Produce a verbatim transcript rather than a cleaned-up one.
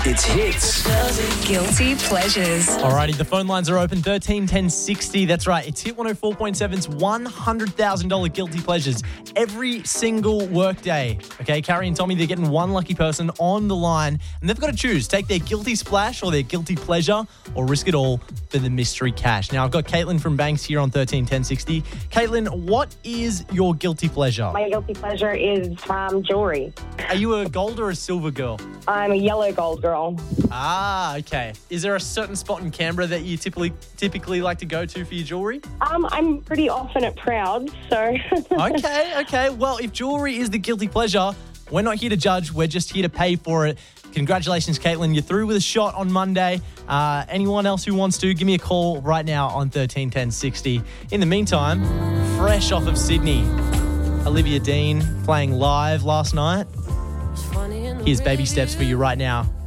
It's Hits. Guilty pleasures. Alrighty, the phone lines are open, thirteen ten sixty. That's right, it's Hit one oh four point seven's one hundred thousand dollars Guilty Pleasures every single workday. Okay, Carrie and Tommy, they're getting one lucky person on the line, and they've got to choose, take their guilty splash or their guilty pleasure, or risk it all for the mystery cash. Now, I've got Caitlin from Banks here on thirteen ten sixty. Caitlin, what is your guilty pleasure? My guilty pleasure is um, jewelry. Are you a gold or a silver girl? I'm a yellow gold girl. Ah, okay. Is there a certain spot in Canberra that you typically typically like to go to for your jewelry? Um, I'm pretty often at Proud, so... Okay, okay. Well, if jewelry is the guilty pleasure, we're not here to judge. We're just here to pay for it. Congratulations, Caitlin. You're through with a shot on Monday. Uh, anyone else who wants to, give me a call right now on thirteen ten sixty. In the meantime, fresh off of Sydney, Olivia Dean playing live last night. Here's Baby Steps for you right now